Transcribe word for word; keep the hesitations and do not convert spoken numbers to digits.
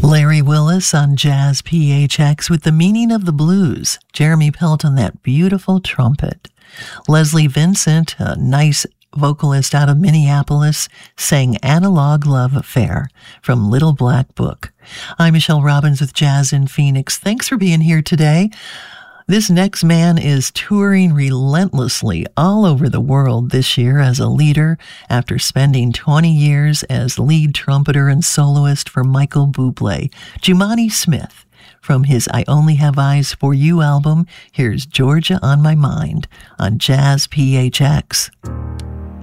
Larry Willis on Jazz P H X with The Meaning of the Blues. Jeremy Pelt on that beautiful trumpet. Leslie Vincent, a nice vocalist out of Minneapolis, sang Analog Love Affair from Little Black Book. I'm Michelle Robbins with Jazz in Phoenix. Thanks for being here today. This next man is touring relentlessly all over the world this year as a leader after spending twenty years as lead trumpeter and soloist for Michael Bublé. Jumani Smith, from his I Only Have Eyes for You album, here's Georgia on My Mind on Jazz P H X.